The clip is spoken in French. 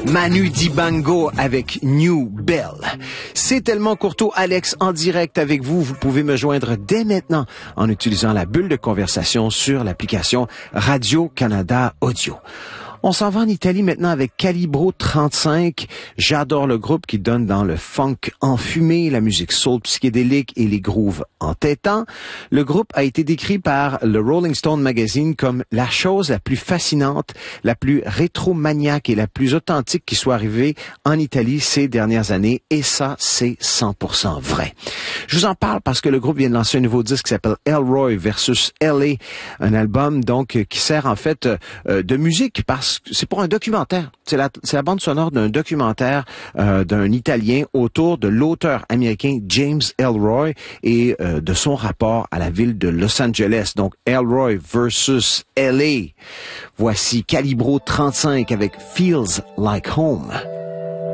Manu Dibango avec New Bell. C'est tellement Courteau, Alex, en direct avec vous. Vous pouvez me joindre dès maintenant en utilisant la bulle de conversation sur l'application Radio-Canada Audio. On s'en va en Italie maintenant avec Calibro 35. J'adore le groupe qui donne dans le funk enfumé, la musique soul psychédélique et les grooves entêtants. Le groupe a été décrit par le Rolling Stone Magazine comme la chose la plus fascinante, la plus rétro-maniaque et la plus authentique qui soit arrivée en Italie ces dernières années. Et ça, c'est 100% vrai. Je vous en parle parce que le groupe vient de lancer un nouveau disque qui s'appelle Elroy versus LA. Un album donc qui sert en fait de musique parce que c'est pour un documentaire. C'est la bande sonore d'un documentaire d'un Italien autour de l'auteur américain James Elroy et de son rapport à la ville de Los Angeles. Donc Elroy versus LA. Voici Calibro 35 avec Feels Like Home.